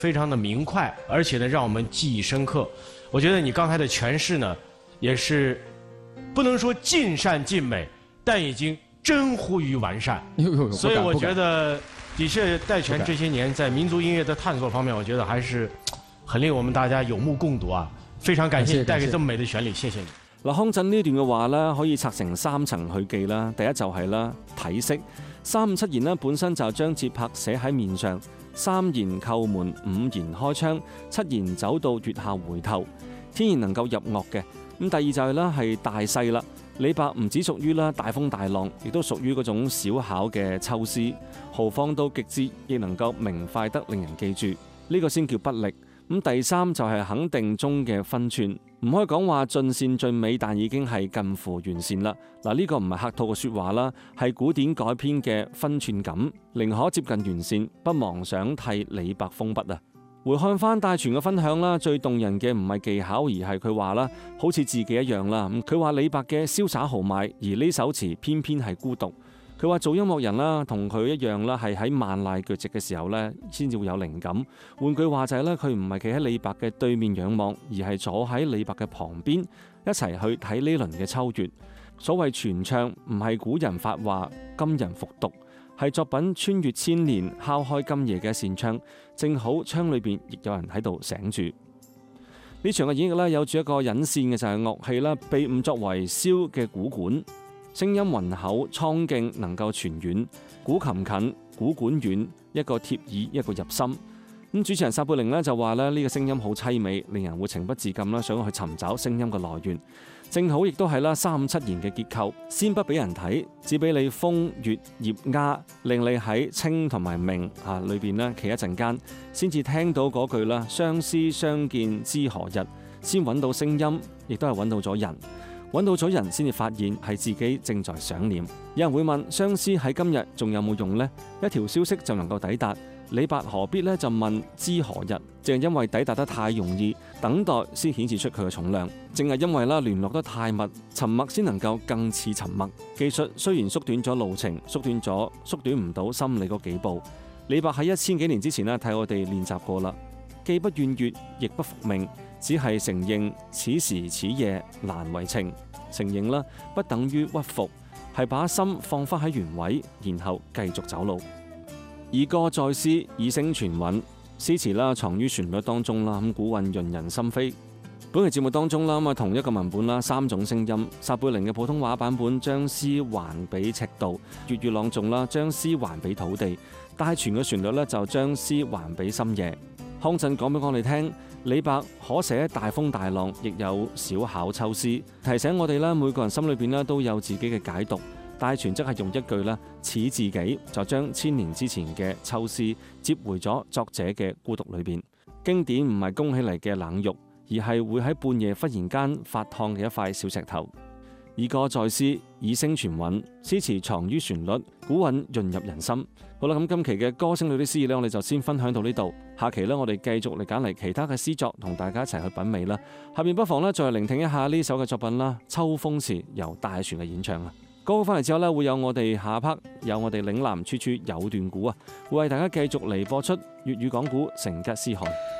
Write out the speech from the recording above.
非常的明快，而且呢让我们记忆深刻。我觉得你刚才的诠释呢，也是不能说尽善尽美，但已经臻乎于完善。所以我觉得，的确戴荃这些年在民族音乐的探索方面，我觉得還是很令我們大家有目共睹啊！非常感謝你帶給這麼美的旋律，謝謝你。 嗱，康震呢段嘅話咧，可以拆成3層去記啦。第一就係啦體式，357言呢本身就將節拍寫喺面上，3言叩門，5言開窗，7言走到月下回頭，天然能夠入樂嘅。咁第二就係啦係大勢啦。李白唔只屬於啦大風大浪，亦都屬於嗰種小巧嘅秋思，豪放到極致，亦能夠明快得令人記住，呢個先叫不力。咁第三就係肯定中嘅分寸，唔可以講話盡善盡美，但已經係近乎完善啦。嗱，呢個唔係客套嘅說話啦，係古典改編嘅分寸感，寧可接近完善，不妄想替李白封筆啊！回看翻戴荃嘅分享啦，最動人嘅唔係技巧，而係佢話啦，好似自己一樣啦。佢話李白嘅瀟灑豪邁，而呢首詞偏偏係孤獨。佢話做音樂人啦，同佢一樣啦，係喺萬籟俱寂嘅時候咧，先至會有靈感。換句話就係咧，佢唔係企喺李白嘅對面仰望，而係坐喺李白嘅旁邊，一齊去睇呢輪嘅秋月。所謂傳唱，唔係古人發話，今人復讀。係作品穿越千年，敲開今夜嘅扇窗，正好窗裏邊亦有人喺度醒住。呢場嘅演繹咧，有住一個隱線嘅就係樂器啦，被誤作為簫嘅鼓管，聲音渾厚蒼勁，能夠傳遠。古琴近，鼓管遠，一個貼耳，一個入心。咁主持人撒貝寧呢就話咧，呢個聲音好凄美，令人會情不自禁啦，想去尋找聲音嘅來源。正好亦都係啦357言嘅結構，先不俾人睇，只俾你風月葉鴉，令你喺清同埋明裏邊咧企一陣間，先至聽到嗰句啦，相思相見知何日，先揾到聲音，亦都係揾到咗人，揾到咗人先至發現係自己正在想念。有人會問，相思喺今日仲有冇用呢？一條消息就能夠抵達。李白何必呢？就問知何日？正係因為抵達得太容易，等待先顯示出佢嘅重量。正係因為啦聯絡得太密，沉默先能夠更似沉默。技術雖然縮短咗路程，縮短唔到心理嗰幾步。李白喺1000幾年之前呢，替我哋練習過啦，既不怨月，亦不復命，只係承認此時此夜難為情。承認啦，不等於屈服，係把心放返喺原位，然後繼續走路。以歌載詩，以聲傳韻，詩詞啦藏於旋律當中啦，咁古韻潤人心扉。本期節目當中啦，同一個文本啦，3種聲音。撒貝寧嘅普通話版本將詩還俾赤道，粵語朗誦啦將詩還俾土地，戴荃嘅旋律咧就將詩還俾深夜。康震講俾我哋聽，李白可寫大風大浪，亦有小巧秋思，提醒我哋啦，每個人心裏邊咧都有自己嘅解讀。戴荃則係用一句啦，似自己，就將1000年之前嘅秋思接回咗作者嘅孤獨裏邊。經典唔係供起嚟嘅冷玉，而係會喺半夜忽然間發燙嘅一塊小石頭。以歌載詩，以聲傳韻，詩詞藏於旋律，古韻潤入人心。好啦，咁今期嘅歌聲裏的詩意呢，我哋就先分享到呢度。下期呢，我哋繼續嚟揀嚟其他嘅詩作，同大家一齊去品味啦。下面不妨呢，再聆聽一下呢首嘅作品啦，《秋風詞》由戴荃嘅演唱啊。歌翻嚟之後呢，會有我哋下一 part， 有我哋嶺南處處有段古啊，會為大家繼續嚟播出粵語講古成吉思汗。